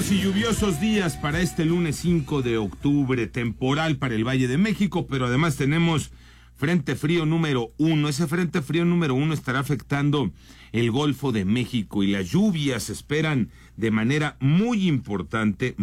Soleados y lluviosos días para este lunes 5 de octubre, temporal para el Valle de México, pero además tenemos frente frío número 1. Ese frente frío número 1 estará afectando el Golfo de México y las lluvias se esperan de manera muy importante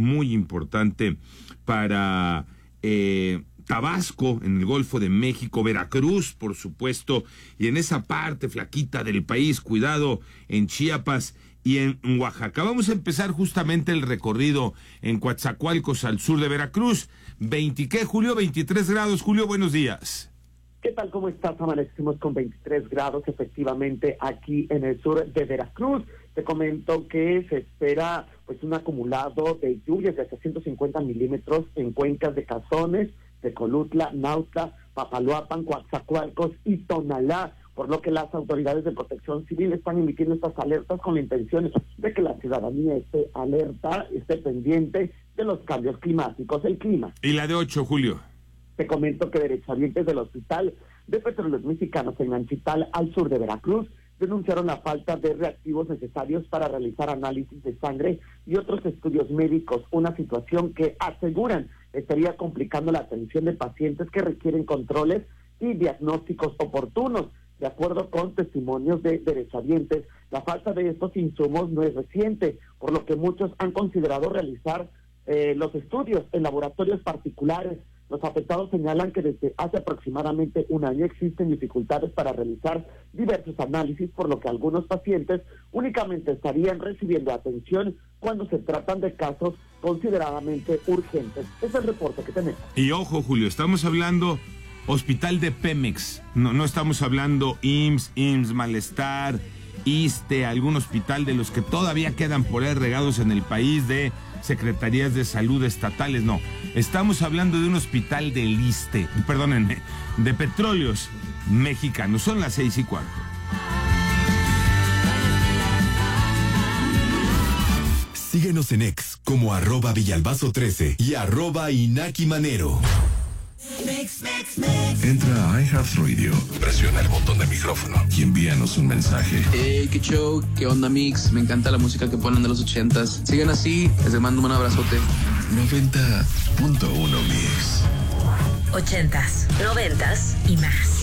para Tabasco, en el Golfo de México, Veracruz, por supuesto, y en esa parte flaquita del país, cuidado, en Chiapas y en Oaxaca. Vamos a empezar justamente el recorrido en Coatzacoalcos, al sur de Veracruz. Julio, 23 grados. Julio, buenos días. ¿Qué tal? ¿Cómo estás? Amanecimos con 23 grados efectivamente aquí en el sur de Veracruz. Te comento que se espera pues un acumulado de lluvias de hasta 150 milímetros en cuencas de Cazones, Tecolutla, Nautla, Papaloapan, Coatzacoalcos y Tonalá, por lo que las autoridades de protección civil están emitiendo estas alertas con la intención de que la ciudadanía esté alerta, esté pendiente de los cambios climáticos, el clima. Y la de 8, Julio. Te comento que derechohabientes del Hospital de Petróleos Mexicanos en Nanchital, al sur de Veracruz, denunciaron la falta de reactivos necesarios para realizar análisis de sangre y otros estudios médicos, una situación que aseguran estaría complicando la atención de pacientes que requieren controles y diagnósticos oportunos. De acuerdo con testimonios de derechohabientes, la falta de estos insumos no es reciente, por lo que muchos han considerado realizar los estudios en laboratorios particulares. Los afectados señalan que desde hace aproximadamente un año existen dificultades para realizar diversos análisis, por lo que algunos pacientes únicamente estarían recibiendo atención cuando se tratan de casos consideradamente urgentes. Es el reporte que tenemos. Y ojo, Julio, estamos hablando Hospital de Pemex, no estamos hablando IMSS, Malestar, ISSSTE, algún hospital de los que todavía quedan por ahí regados en el país, de secretarías de salud estatales, no. Estamos hablando de un hospital del ISSSTE, perdónenme, de Petróleos Mexicanos. Son las 6:15. Síguenos en X como @Villalbazo13 y @InakiManero. Entra a iHeartRadio, presiona el botón de micrófono y envíanos un mensaje. Hey, qué show, qué onda, Mix. Me encanta la música que ponen de los 80s. Sigan así, les mando un abrazote. 90.1 Mix. 80s, 90s y más.